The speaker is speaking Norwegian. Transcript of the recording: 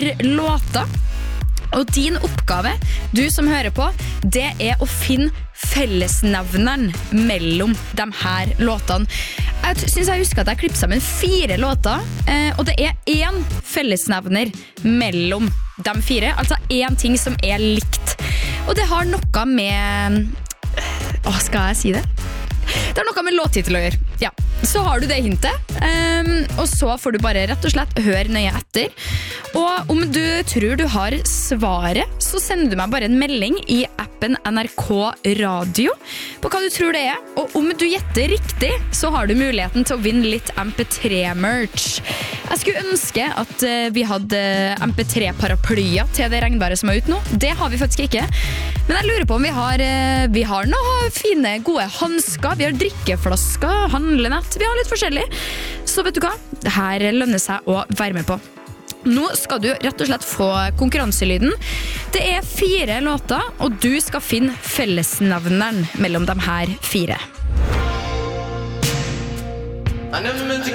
låter. Og din oppgave, du som hører på, det å finne fellesnevneren mellom de her låtene. Jeg synes jeg husker at jeg klippet sammen 4 låter, og det 1 fellesnevner mellom de 4, altså 1 ting som likt. Og det har noe med... skal jeg si det? Det har noe med låttitel å gjøre. Ja, så har du det hintet, og så får du bare rett og slett høre nøye etter. Og om du tror du har svaret, så sender du meg bare en melding i appen NRK Radio på hva du tror det og om du gjetter riktig, så har du muligheten til å vinne litt MP3-merch. Jeg skulle ønske at vi hadde MP3-paraplyer til det regnværet som ute nå. Det har vi faktisk ikke. Men jeg lurer på om vi har noen fine, gode handsker, vi har drikkeflasker, handlenett, vi har litt forskjellig. Så vet du hva? Det her lønner seg å være med på. Nå skal du rett og slett få konkurranselyden. Det 4 låter, og du skal finne fellesnevneren mellom de her 4.